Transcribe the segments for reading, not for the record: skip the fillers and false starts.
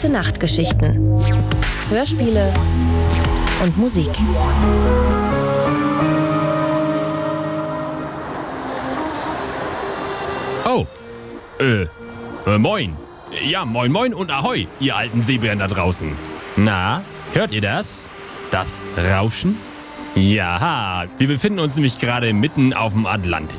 Gute-Nacht-Geschichten, Hörspiele und Musik. Oh, moin. Ja, moin moin und ahoi, ihr alten Seebären da draußen. Na, hört ihr das? Das Rauschen? Ja, wir befinden uns nämlich gerade mitten auf dem Atlantik.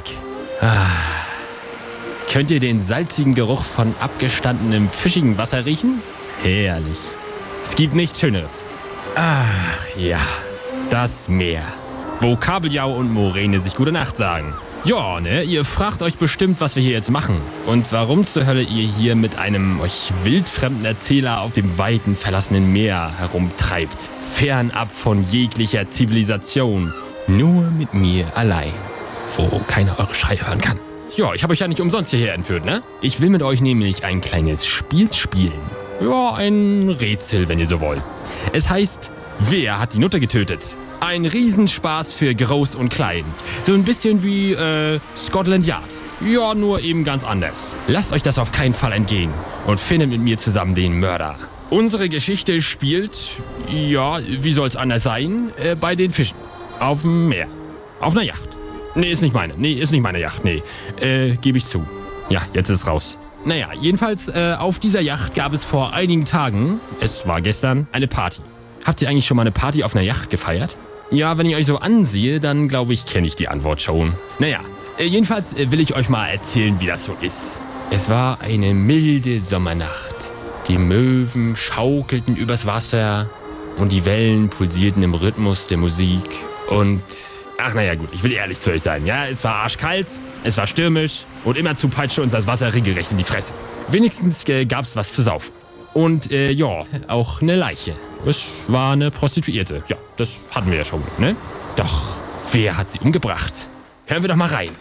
Könnt ihr den salzigen Geruch von abgestandenem, fischigen Wasser riechen? Herrlich. Es gibt nichts Schöneres. Ach ja, das Meer. Wo Kabeljau und Moräne sich gute Nacht sagen. Ja, ne, ihr fragt euch bestimmt, was wir hier jetzt machen. Und warum zur Hölle ihr hier mit einem euch wildfremden Erzähler auf dem weiten, verlassenen Meer herumtreibt. Fernab von jeglicher Zivilisation. Nur mit mir allein. Wo keiner eure Schreie hören kann. Ja, ich habe euch ja nicht umsonst hierher entführt, ne? Ich will mit euch nämlich ein kleines Spiel spielen. Ja, ein Rätsel, wenn ihr so wollt. Es heißt, wer hat die Nutte getötet? Ein Riesenspaß für Groß und Klein. So ein bisschen wie Scotland Yard. Ja, nur eben ganz anders. Lasst euch das auf keinen Fall entgehen und findet mit mir zusammen den Mörder. Unsere Geschichte spielt, ja, wie soll's anders sein, bei den Fischen. Auf dem Meer. Auf einer Yacht. Nee, ist nicht meine Yacht, nee. Gebe ich zu. Ja, jetzt ist raus. Naja, jedenfalls, auf dieser Yacht gab es vor einigen Tagen, es war gestern, eine Party. Habt ihr eigentlich schon mal eine Party auf einer Yacht gefeiert? Ja, wenn ich euch so ansehe, dann glaube ich, kenne ich die Antwort schon. Naja, jedenfalls will ich euch mal erzählen, wie das so ist. Es war eine milde Sommernacht. Die Möwen schaukelten übers Wasser und die Wellen pulsierten im Rhythmus der Musik. Und, ach naja gut, ich will ehrlich zu euch sein. Ja, es war arschkalt, es war stürmisch und immerzu peitschte uns das Wasser regelrecht in die Fresse. Wenigstens gab's was zu saufen. Und ja, auch eine Leiche. Es war eine Prostituierte. Ja, das hatten wir ja schon, ne? Doch, wer hat sie umgebracht? Hören wir doch mal rein.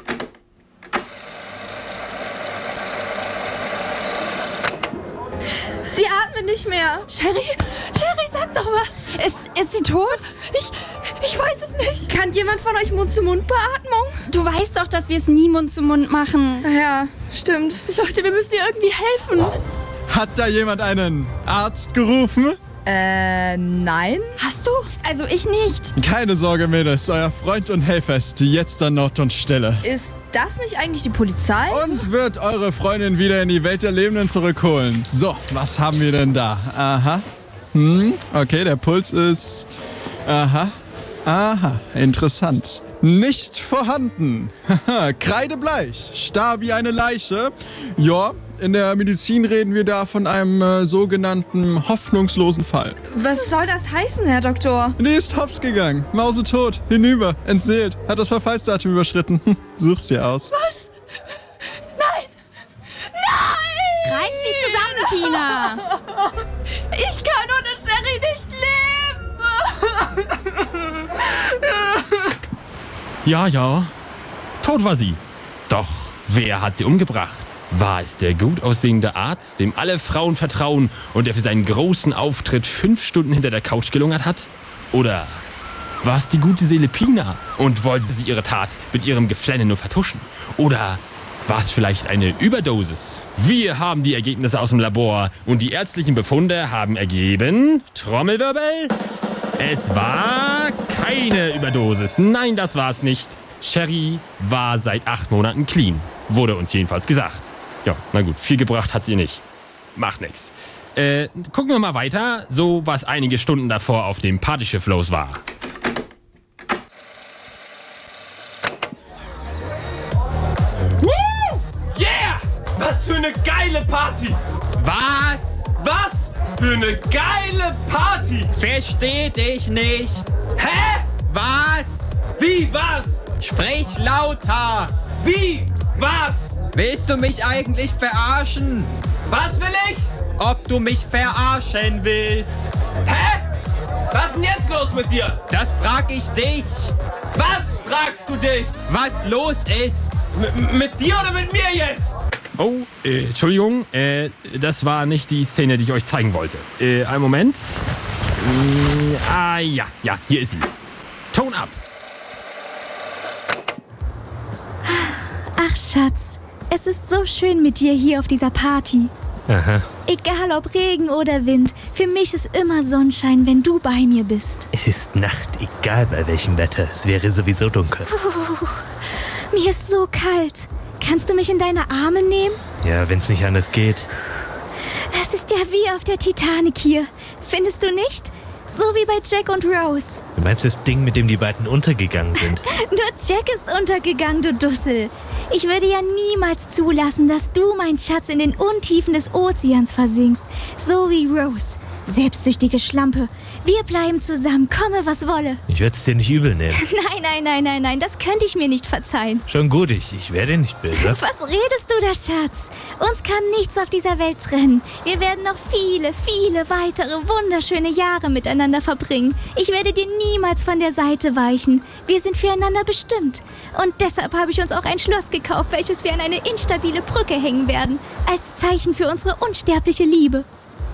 Sie atmet nicht mehr. Sherry, sag doch was. Ist sie tot? Ich weiß es nicht. Kann jemand von euch Mund-zu-Mund-Beatmung? Du weißt doch, dass wir es nie Mund zu Mund machen. Ja, stimmt. Leute, wir müssen ihr irgendwie helfen. Hat da jemand einen Arzt gerufen? Nein. Hast du? Also ich nicht. Keine Sorge, Mädels. Euer Freund und Helfer ist jetzt an Ort und Stelle. Ist das nicht eigentlich die Polizei? Und wird eure Freundin wieder in die Welt der Lebenden zurückholen. So, was haben wir denn da? Aha. Okay, der Puls ist... Aha, interessant. Nicht vorhanden. Kreidebleich. Starr wie eine Leiche. Ja, in der Medizin reden wir da von einem sogenannten hoffnungslosen Fall. Was soll das heißen, Herr Doktor? Die ist hops gegangen. Mausetot. Hinüber. Entseelt. Hat das Verfallsdatum überschritten. Such's dir aus. Was? Nein! Reiß dich zusammen, Pina. Ich kann ohne Sherry nicht leben! Ja, tot war sie. Doch, wer hat sie umgebracht? War es der gut aussehende Arzt, dem alle Frauen vertrauen und der für seinen großen Auftritt 5 Stunden hinter der Couch gelungert hat? Oder war es die gute Seele Pina und wollte sie ihre Tat mit ihrem Geflenne nur vertuschen? Oder war es vielleicht eine Überdosis? Wir haben die Ergebnisse aus dem Labor und die ärztlichen Befunde haben ergeben... Trommelwirbel... Es war keine Überdosis. Nein, das war es nicht. Sherry war seit 8 Monaten clean. Wurde uns jedenfalls gesagt. Ja, na gut, viel gebracht hat sie nicht. Macht nix. Gucken wir mal weiter, so was einige Stunden davor auf dem Partyschiff los war. Woo! Yeah! Was für eine geile Party! Was für eine geile Party! Versteh dich nicht. Hä? Was? Wie, was? Sprich lauter. Wie, was? Willst du mich eigentlich verarschen? Was will ich? Ob du mich verarschen willst? Hä? Was ist denn jetzt los mit dir? Das frag ich dich. Was fragst du dich? Was los ist? Mit dir oder mit mir jetzt? Oh, Entschuldigung, das war nicht die Szene, die ich euch zeigen wollte. Einen Moment. Ja, hier ist sie. Ton ab. Ach, Schatz, es ist so schön mit dir hier auf dieser Party. Aha. Egal ob Regen oder Wind, für mich ist immer Sonnenschein, wenn du bei mir bist. Es ist Nacht, egal bei welchem Wetter. Es wäre sowieso dunkel. Mir ist so kalt. Kannst du mich in deine Arme nehmen? Ja, wenn's nicht anders geht. Das ist ja wie auf der Titanic hier. Findest du nicht? So wie bei Jack und Rose. Du meinst das Ding, mit dem die beiden untergegangen sind? Nur Jack ist untergegangen, du Dussel. Ich würde ja niemals zulassen, dass du, mein Schatz, in den Untiefen des Ozeans versinkst. So wie Rose. Selbstsüchtige Schlampe. Wir bleiben zusammen, komme was wolle. Ich werde es dir nicht übel nehmen. Nein, das könnte ich mir nicht verzeihen. Schon gut, ich werde nicht böse. Was redest du da, Schatz? Uns kann nichts auf dieser Welt trennen. Wir werden noch viele, viele weitere wunderschöne Jahre miteinander verbringen. Ich werde dir niemals von der Seite weichen. Wir sind füreinander bestimmt. Und deshalb habe ich uns auch ein Schloss gekauft, welches wir an eine instabile Brücke hängen werden. Als Zeichen für unsere unsterbliche Liebe.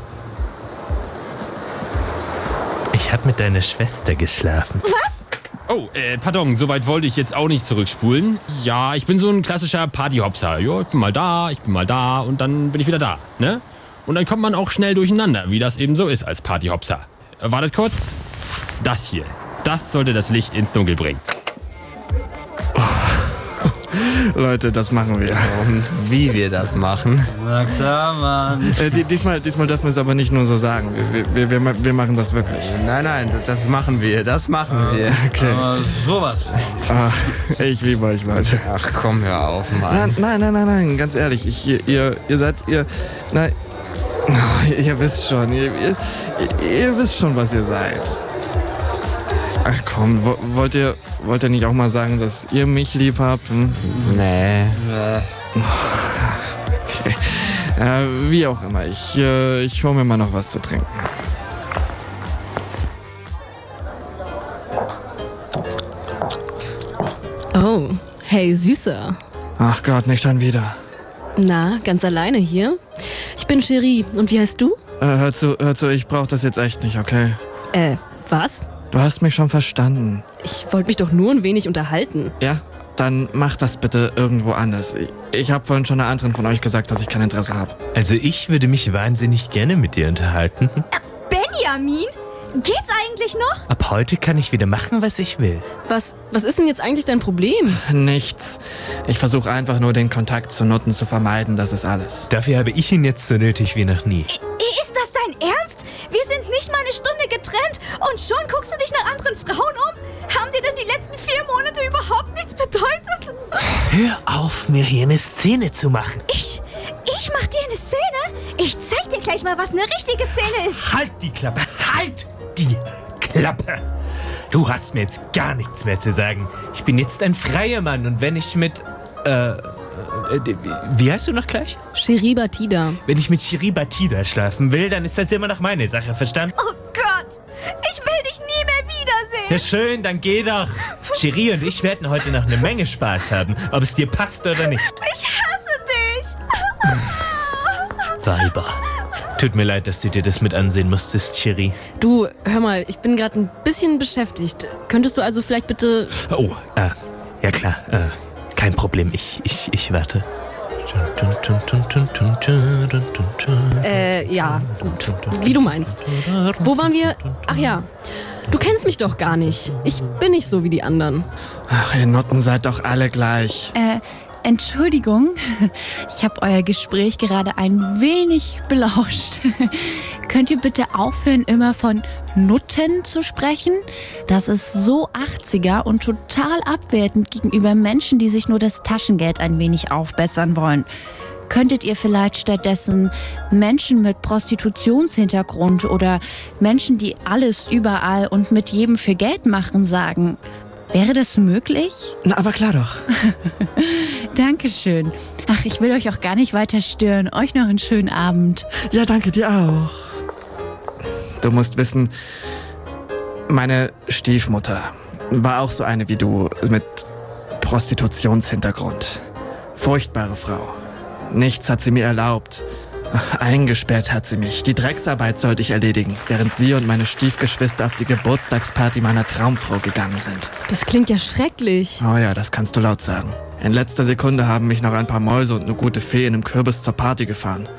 Ich habe mit deiner Schwester geschlafen. Was? Oh, pardon, soweit wollte ich jetzt auch nicht zurückspulen. Ja, ich bin so ein klassischer Partyhopser. Ja, ich bin mal da und dann bin ich wieder da, ne? Und dann kommt man auch schnell durcheinander, wie das eben so ist als Partyhopser. Wartet kurz. Das hier, das sollte das Licht ins Dunkel bringen. Leute, das machen wir. Und wie wir das machen? Na klar, Mann. Diesmal dürfen wir es aber nicht nur so sagen. Wir machen das wirklich. Nein, das machen wir. Okay. Aber sowas. Ach, ich liebe euch, Leute. Ach komm, hör auf, Mann. Nein, ganz ehrlich. Ihr wisst schon. Ihr wisst schon, was ihr seid. Ach komm, wollt ihr nicht auch mal sagen, dass ihr mich lieb habt? Hm? Nee. Okay. Wie auch immer, ich hole mir mal noch was zu trinken. Oh, hey Süßer. Ach Gott, nicht schon wieder. Na, ganz alleine hier? Ich bin Cherie. Und wie heißt du? Hör zu, ich brauch das jetzt echt nicht, okay? Was? Du hast mich schon verstanden. Ich wollte mich doch nur ein wenig unterhalten. Ja? Dann mach das bitte irgendwo anders. Ich habe vorhin schon einer anderen von euch gesagt, dass ich kein Interesse habe. Also ich würde mich wahnsinnig gerne mit dir unterhalten. Benjamin? Geht's eigentlich noch? Ab heute kann ich wieder machen, was ich will. Was ist denn jetzt eigentlich dein Problem? Nichts. Ich versuche einfach nur den Kontakt zu Nutten zu vermeiden, das ist alles. Dafür habe ich ihn jetzt so nötig wie noch nie. Ist das dein Ernst? Wir sind nicht mal eine Stunde getrennt und schon guckst du dich nach anderen Frauen um? Haben dir denn die letzten 4 Monate überhaupt nichts bedeutet? Hör auf, mir hier eine Szene zu machen. Ich mach dir eine Szene? Ich zeig dir gleich mal, was eine richtige Szene ist. Halt die Klappe, halt die Klappe. Du hast mir jetzt gar nichts mehr zu sagen. Ich bin jetzt ein freier Mann und wenn ich mit, wie heißt du noch gleich? Cherie Batida. Wenn ich mit Cherie Batida schlafen will, dann ist das immer noch meine Sache, verstanden? Oh Gott, ich will dich nie mehr wiedersehen. Ja schön, dann geh doch. Cherie und ich werden heute noch eine Menge Spaß haben, ob es dir passt oder nicht. Ich hasse dich. Weiber. Tut mir leid, dass du dir das mit ansehen musstest, Cherie. Du, hör mal, ich bin gerade ein bisschen beschäftigt. Könntest du also vielleicht bitte... Oh, ja klar, kein Problem, ich warte. Ja, gut. Wie du meinst. Wo waren wir? Ach ja, du kennst mich doch gar nicht. Ich bin nicht so wie die anderen. Ach, ihr Nutten seid doch alle gleich. Entschuldigung, ich habe euer Gespräch gerade ein wenig belauscht. Könnt ihr bitte aufhören, immer von Nutten zu sprechen? Das ist so 80er und total abwertend gegenüber Menschen, die sich nur das Taschengeld ein wenig aufbessern wollen. Könntet ihr vielleicht stattdessen Menschen mit Prostitutionshintergrund oder Menschen, die alles überall und mit jedem für Geld machen, sagen? Wäre das möglich? Na, aber klar doch. Dankeschön. Ach, ich will euch auch gar nicht weiter stören. Euch noch einen schönen Abend. Ja, danke dir auch. Du musst wissen, meine Stiefmutter war auch so eine wie du mit Prostitutionshintergrund. Furchtbare Frau. Nichts hat sie mir erlaubt. Eingesperrt hat sie mich. Die Drecksarbeit sollte ich erledigen, während sie und meine Stiefgeschwister auf die Geburtstagsparty meiner Traumfrau gegangen sind. Das klingt ja schrecklich. Oh ja, das kannst du laut sagen. In letzter Sekunde haben mich noch ein paar Mäuse und eine gute Fee in einem Kürbis zur Party gefahren.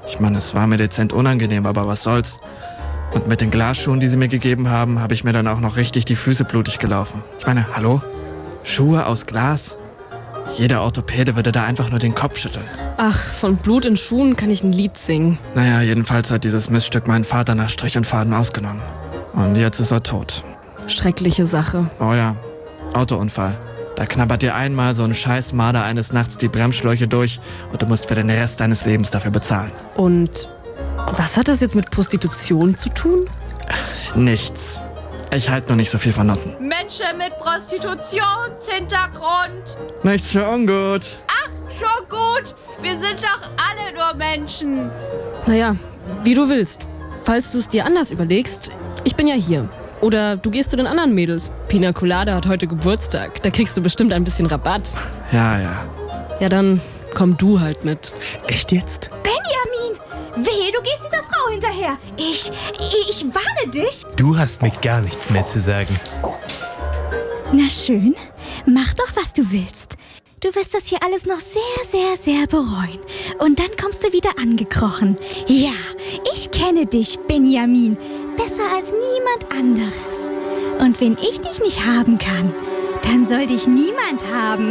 Ich meine, es war mir dezent unangenehm, aber was soll's. Und mit den Glasschuhen, die sie mir gegeben haben, habe ich mir dann auch noch richtig die Füße blutig gelaufen. Ich meine, hallo? Schuhe aus Glas? Jeder Orthopäde würde da einfach nur den Kopf schütteln. Ach, von Blut in Schuhen kann ich ein Lied singen. Naja, jedenfalls hat dieses Miststück meinen Vater nach Strich und Faden ausgenommen. Und jetzt ist er tot. Schreckliche Sache. Oh ja, Autounfall. Da knabbert dir einmal so ein scheiß Marder eines Nachts die Bremsschläuche durch und du musst für den Rest deines Lebens dafür bezahlen. Und was hat das jetzt mit Prostitution zu tun? Nichts. Ich halte nur nicht so viel von Nutten. Menschen mit Prostitutionshintergrund. Nichts für ungut. Ach, schon gut. Wir sind doch alle nur Menschen. Naja, wie du willst. Falls du es dir anders überlegst, ich bin ja hier. Oder du gehst zu den anderen Mädels. Pina Colada hat heute Geburtstag. Da kriegst du bestimmt ein bisschen Rabatt. Ja, ja. Ja, dann komm du halt mit. Echt jetzt? Benjamin! Wehe, du gehst dieser Frau hinterher. Ich warne dich. Du hast mir gar nichts mehr zu sagen. Na schön, mach doch, was du willst. Du wirst das hier alles noch sehr, sehr, sehr bereuen. Und dann kommst du wieder angekrochen. Ja, ich kenne dich, Benjamin. Besser als niemand anderes. Und wenn ich dich nicht haben kann, dann soll dich niemand haben.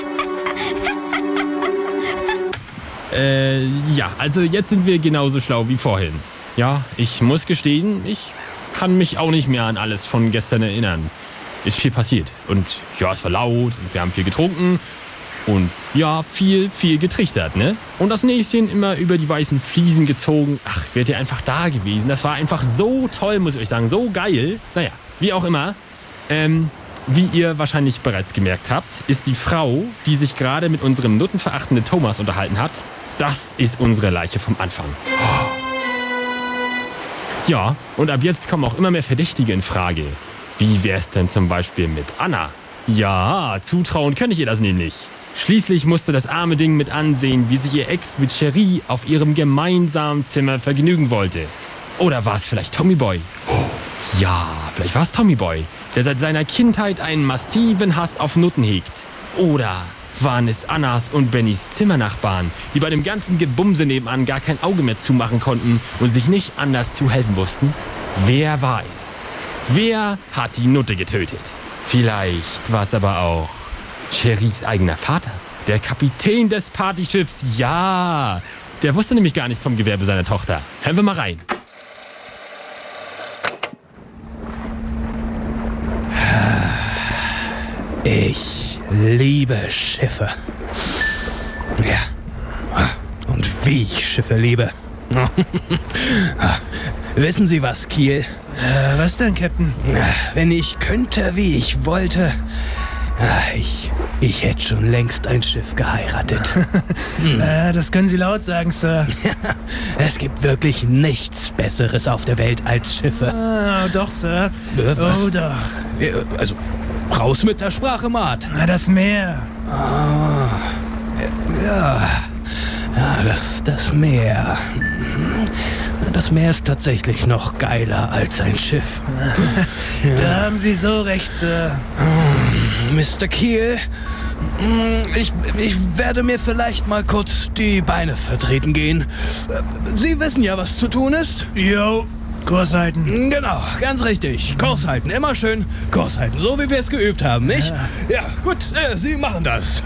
Ja, also jetzt sind wir genauso schlau wie vorhin. Ja, ich muss gestehen, ich kann mich auch nicht mehr an alles von gestern erinnern. Ist viel passiert. Und ja, es war laut und wir haben viel getrunken. Und ja, viel getrichtert, ne? Und das Näschen immer über die weißen Fliesen gezogen. Ach, wärt ihr einfach da gewesen. Das war einfach so toll, muss ich euch sagen. So geil. Naja, wie auch immer. Wie ihr wahrscheinlich bereits gemerkt habt, ist die Frau, die sich gerade mit unserem nuttenverachtenden Thomas unterhalten hat, das ist unsere Leiche vom Anfang. Oh. Ja, und ab jetzt kommen auch immer mehr Verdächtige in Frage. Wie wär's denn zum Beispiel mit Anna? Ja, zutrauen kann ich ihr das nämlich. Schließlich musste das arme Ding mit ansehen, wie sich ihr Ex mit Cherie auf ihrem gemeinsamen Zimmer vergnügen wollte. Oder war es vielleicht Tommy Boy? Ja, vielleicht war es Tommy Boy, der seit seiner Kindheit einen massiven Hass auf Nutten hegt. Oder waren es Annas und Bennys Zimmernachbarn, die bei dem ganzen Gebumse nebenan gar kein Auge mehr zumachen konnten und sich nicht anders zu helfen wussten? Wer war es? Wer hat die Nutte getötet? Vielleicht war es aber auch Cheries eigener Vater, der Kapitän des Partyschiffs. Ja, der wusste nämlich gar nichts vom Gewerbe seiner Tochter. Hören wir mal rein. Ich liebe Schiffe. Ja, und wie ich Schiffe liebe. Wissen Sie was, Kiel? Was denn, Captain? Wenn ich könnte, wie ich wollte, ich hätte schon längst ein Schiff geheiratet. Das können Sie laut sagen, Sir. Es gibt wirklich nichts Besseres auf der Welt als Schiffe. Doch, Sir. Was? Oh, doch. Also, raus mit der Sprache, Mart. Das Meer. Ja, das Meer. Das Meer ist tatsächlich noch geiler als ein Schiff. Da haben Sie so recht, Sir. Mr. Kiel, ich werde mir vielleicht mal kurz die Beine vertreten gehen. Sie wissen ja, was zu tun ist. Jo, Kurs halten. Genau, ganz richtig. Kurs halten, immer schön Kurs halten, so wie wir es geübt haben, nicht? Ja, gut, Sie machen das.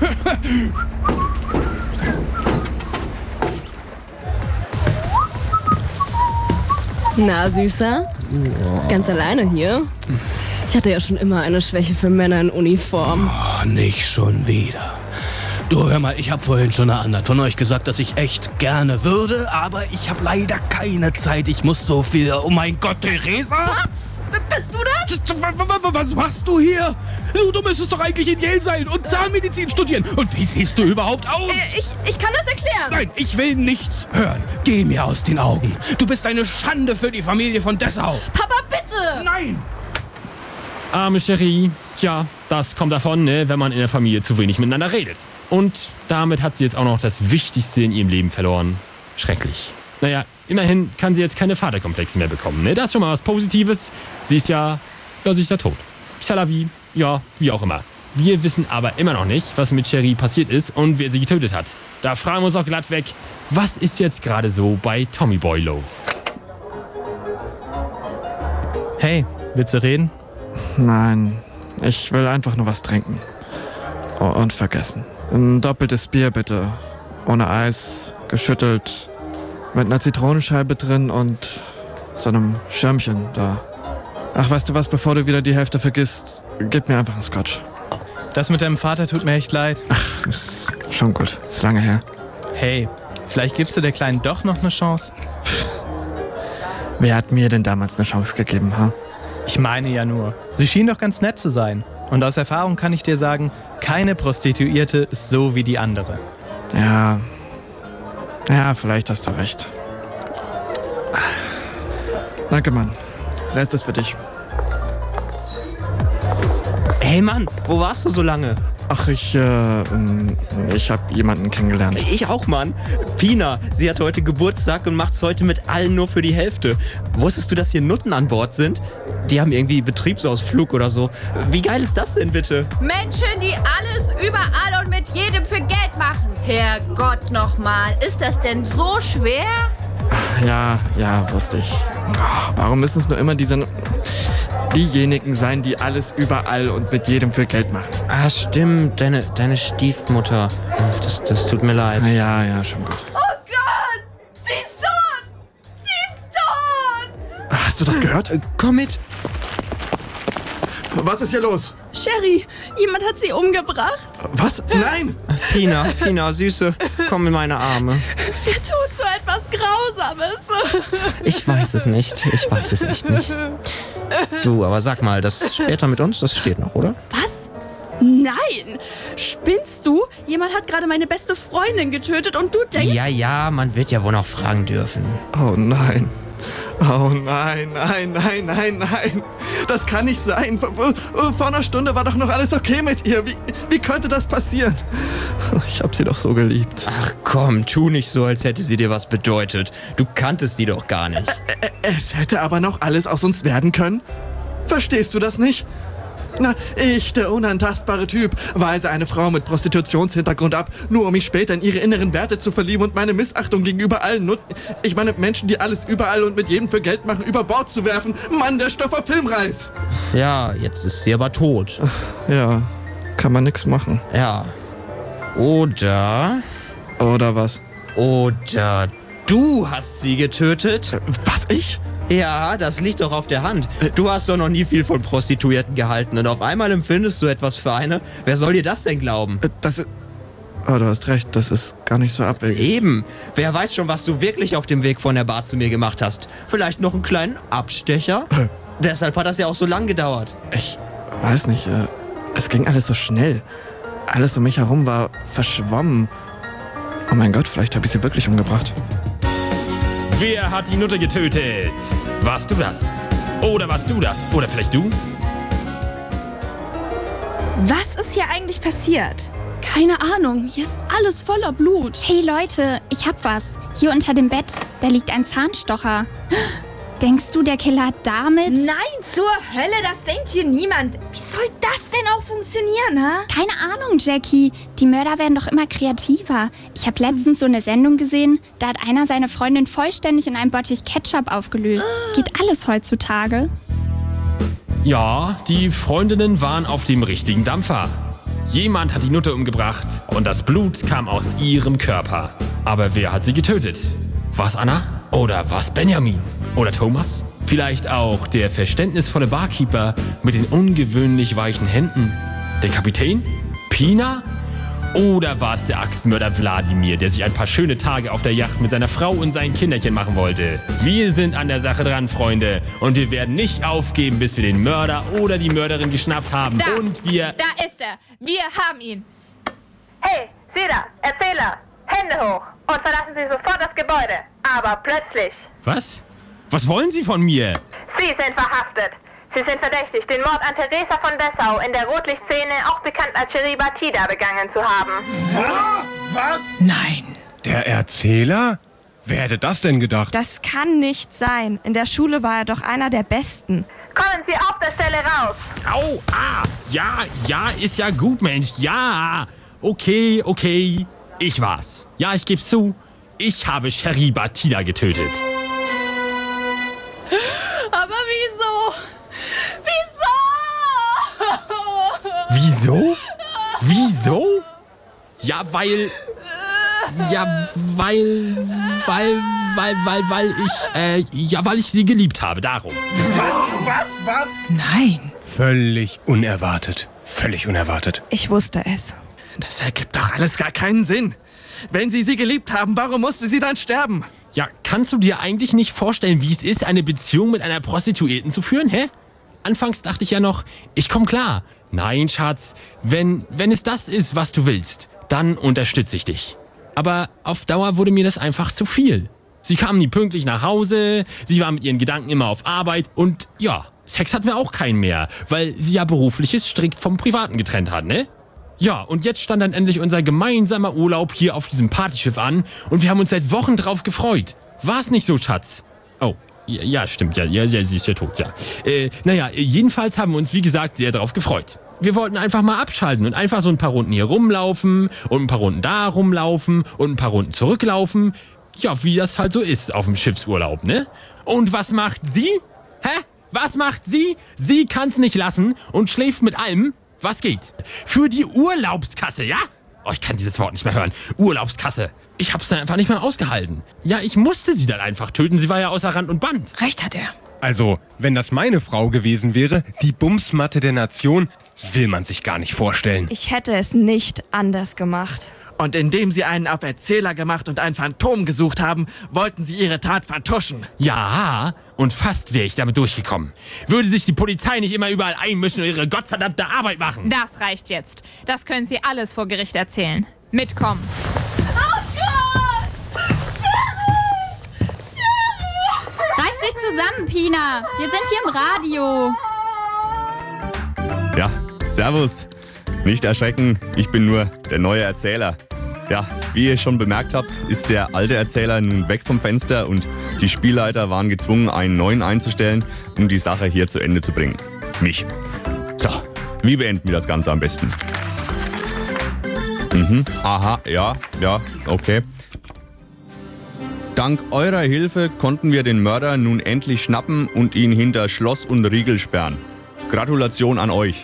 Na, Süßer? Ganz alleine hier? Ich hatte ja schon immer eine Schwäche für Männer in Uniform. Oh, nicht schon wieder. Du, hör mal, ich habe vorhin schon einer anderen von euch gesagt, dass ich echt gerne würde, aber ich habe leider keine Zeit. Ich muss so viel... Oh mein Gott, Theresa! Paps, bist du das? Was machst du hier? Du müsstest doch eigentlich in Yale sein und Zahnmedizin studieren. Und wie siehst du überhaupt aus? Ich kann das erklären. Nein, ich will nichts hören. Geh mir aus den Augen. Du bist eine Schande für die Familie von Dessau. Papa, bitte! Nein! Arme Cherie, ja, das kommt davon, ne, wenn man in der Familie zu wenig miteinander redet. Und damit hat sie jetzt auch noch das Wichtigste in ihrem Leben verloren. Schrecklich. Naja, immerhin kann sie jetzt keine Vaterkomplexe mehr bekommen, ne? Das ist schon mal was Positives. Sie ist ja tot. C'est la vie. Ja, wie auch immer. Wir wissen aber immer noch nicht, was mit Cherie passiert ist und wer sie getötet hat. Da fragen wir uns auch glatt weg, was ist jetzt gerade so bei Tommy Boy los? Hey, willst du reden? Nein, ich will einfach nur was trinken. Und vergessen. Ein doppeltes Bier bitte. Ohne Eis, geschüttelt, mit einer Zitronenscheibe drin und so einem Schirmchen da. Ach, weißt du was, bevor du wieder die Hälfte vergisst, gib mir einfach einen Scotch. Das mit deinem Vater tut mir echt leid. Ach, ist schon gut. Ist lange her. Hey, vielleicht gibst du der Kleinen doch noch eine Chance? Wer hat mir denn damals eine Chance gegeben, ha? Ich meine ja nur, sie schien doch ganz nett zu sein. Und aus Erfahrung kann ich dir sagen, keine Prostituierte ist so wie die andere. Ja, vielleicht hast du recht. Danke, Mann. Rest ist für dich. Hey Mann, wo warst du so lange? Ach, ich habe jemanden kennengelernt. Ich auch, Mann. Pina, sie hat heute Geburtstag und macht's heute mit allen nur für die Hälfte. Wusstest du, dass hier Nutten an Bord sind? Die haben irgendwie Betriebsausflug oder so. Wie geil ist das denn bitte? Menschen, die alles überall und mit jedem für Geld machen. Herrgott nochmal, ist das denn so schwer? Ja, wusste ich. Oh, warum müssen es nur immer diejenigen sein, die alles überall und mit jedem für Geld machen? Ah, stimmt. Deine Stiefmutter. Das tut mir leid. Ja, schon gut. Oh Gott! Sie ist tot! Sie ist tot! Hast du das gehört? Komm mit! Was ist hier los? Sherry, jemand hat sie umgebracht. Was? Nein! Pina, Süße, komm in meine Arme. Wer tut so etwas Grausames? Ich weiß es nicht. Ich weiß es echt nicht. Du, aber sag mal, das später mit uns, das steht noch, oder? Was? Nein! Spinnst du? Jemand hat gerade meine beste Freundin getötet und du denkst... Ja, man wird ja wohl noch fragen dürfen. Oh nein. Oh nein. Das kann nicht sein. Vor einer Stunde war doch noch alles okay mit ihr. Wie könnte das passieren? Ich hab sie doch so geliebt. Ach komm, tu nicht so, als hätte sie dir was bedeutet. Du kanntest die doch gar nicht. Es hätte aber noch alles aus uns werden können. Verstehst du das nicht? Na, ich, der unantastbare Typ, weise eine Frau mit Prostitutionshintergrund ab, nur um mich später in ihre inneren Werte zu verlieben und meine Missachtung gegenüber allen ich meine Menschen, die alles überall und mit jedem für Geld machen, über Bord zu werfen. Mann, der Stoff war filmreif. Ja, jetzt ist sie aber tot. Ja, kann man nix machen. Ja. Oder was? Oder du hast sie getötet. Was, ich? Ja, das liegt doch auf der Hand. Du hast doch noch nie viel von Prostituierten gehalten und auf einmal empfindest du etwas für eine. Wer soll dir das denn glauben? Oh, du hast recht, das ist gar nicht so abwegig. Eben. Wer weiß schon, was du wirklich auf dem Weg von der Bar zu mir gemacht hast. Vielleicht noch einen kleinen Abstecher? Deshalb hat das ja auch so lang gedauert. Ich weiß nicht, es ging alles so schnell. Alles um mich herum war verschwommen. Oh mein Gott, vielleicht habe ich sie wirklich umgebracht. Wer hat die Nutte getötet? Warst du das? Oder warst du das? Oder vielleicht du? Was ist hier eigentlich passiert? Keine Ahnung, hier ist alles voller Blut. Hey Leute, ich hab was. Hier unter dem Bett, da liegt ein Zahnstocher. Denkst du, der Killer hat damit? Nein, zur Hölle, das denkt hier niemand. Wie soll das denn auch funktionieren, ha? Keine Ahnung, Jackie. Die Mörder werden doch immer kreativer. Ich habe letztens so eine Sendung gesehen, da hat einer seine Freundin vollständig in einem Bottich Ketchup aufgelöst. Geht alles heutzutage. Ja, die Freundinnen waren auf dem richtigen Dampfer. Jemand hat die Nutte umgebracht und das Blut kam aus ihrem Körper. Aber wer hat sie getötet? War's Anna? Oder war's Benjamin? Oder Thomas? Vielleicht auch der verständnisvolle Barkeeper mit den ungewöhnlich weichen Händen? Der Kapitän? Pina? Oder war es der Axtmörder Wladimir, der sich ein paar schöne Tage auf der Yacht mit seiner Frau und seinen Kinderchen machen wollte? Wir sind an der Sache dran, Freunde. Und wir werden nicht aufgeben, bis wir den Mörder oder die Mörderin geschnappt haben. Da, und wir... Da ist er. Wir haben ihn. Hey, Sie da, Erzähler. Hände hoch und verlassen Sie sofort das Gebäude. Aber plötzlich. Was? Was wollen Sie von mir? Sie sind verhaftet. Sie sind verdächtig, den Mord an Teresa von Dessau in der Rotlichtszene, auch bekannt als Cherie Batida, begangen zu haben. Was? Nein. Der Erzähler? Wer hätte das denn gedacht? Das kann nicht sein. In der Schule war er doch einer der Besten. Kommen Sie auf der Stelle raus. Au, ja, ist ja gut, Mensch, ja. Okay, ich war's. Ja, ich geb's zu. Ich habe Sherry Batida getötet. Aber wieso? Wieso? Wieso? Ja, weil ich sie geliebt habe, darum. Was? Nein. Völlig unerwartet. Völlig unerwartet. Ich wusste es. Das ergibt doch alles gar keinen Sinn. Wenn Sie geliebt haben, warum musste sie dann sterben? Ja, kannst du dir eigentlich nicht vorstellen, wie es ist, eine Beziehung mit einer Prostituierten zu führen, hä? Anfangs dachte ich ja noch, ich komm klar. Nein, Schatz, wenn es das ist, was du willst, dann unterstütze ich dich. Aber auf Dauer wurde mir das einfach zu viel. Sie kam nie pünktlich nach Hause, sie war mit ihren Gedanken immer auf Arbeit und ja, Sex hatten wir auch keinen mehr, weil sie ja Berufliches strikt vom Privaten getrennt hat, ne? Ja, und jetzt stand dann endlich unser gemeinsamer Urlaub hier auf diesem Partyschiff an und wir haben uns seit Wochen drauf gefreut. War's nicht so, Schatz? Oh, ja, stimmt, ja, sie ist ja tot, ja. Jedenfalls haben wir uns, wie gesagt, sehr drauf gefreut. Wir wollten einfach mal abschalten und einfach so ein paar Runden hier rumlaufen und ein paar Runden da rumlaufen und ein paar Runden zurücklaufen. Ja, wie das halt so ist auf dem Schiffsurlaub, ne? Und was macht sie? Hä? Was macht sie? Sie kann's nicht lassen und schläft mit allem. Was geht? Für die Urlaubskasse, ja? Oh, ich kann dieses Wort nicht mehr hören. Urlaubskasse. Ich hab's dann einfach nicht mehr ausgehalten. Ja, ich musste sie dann einfach töten. Sie war ja außer Rand und Band. Recht hat er. Also, wenn das meine Frau gewesen wäre, die Bumsmatte der Nation, will man sich gar nicht vorstellen. Ich hätte es nicht anders gemacht. Und indem sie einen auf Erzähler gemacht und ein Phantom gesucht haben, wollten sie ihre Tat vertuschen. Ja, und fast wäre ich damit durchgekommen. Würde sich die Polizei nicht immer überall einmischen und ihre gottverdammte Arbeit machen. Das reicht jetzt. Das können Sie alles vor Gericht erzählen. Mitkommen. Reiß dich zusammen, Pina. Wir sind hier im Radio. Ja, servus. Nicht erschrecken, ich bin nur der neue Erzähler. Ja, wie ihr schon bemerkt habt, ist der alte Erzähler nun weg vom Fenster und die Spielleiter waren gezwungen, einen neuen einzustellen, um die Sache hier zu Ende zu bringen. Mich. So, wie beenden wir das Ganze am besten? Aha, ja, okay. Dank eurer Hilfe konnten wir den Mörder nun endlich schnappen und ihn hinter Schloss und Riegel sperren. Gratulation an euch.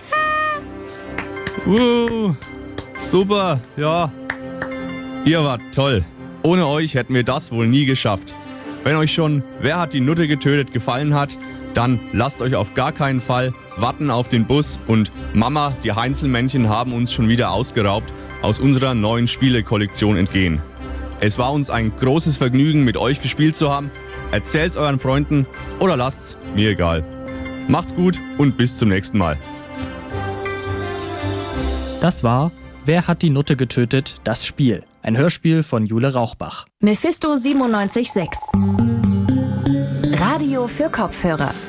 Super, ja. Ihr wart toll. Ohne euch hätten wir das wohl nie geschafft. Wenn euch schon Wer hat die Nutte getötet gefallen hat, dann lasst euch auf gar keinen Fall warten auf den Bus und Mama, die Heinzelmännchen haben uns schon wieder ausgeraubt, aus unserer neuen Spielekollektion entgehen. Es war uns ein großes Vergnügen, mit euch gespielt zu haben. Erzählt's euren Freunden oder lasst's, mir egal. Macht's gut und bis zum nächsten Mal. Das war Wer hat die Nutte getötet? Das Spiel. Ein Hörspiel von Jule Rauchbach. Mephisto 97.6. Radio für Kopfhörer.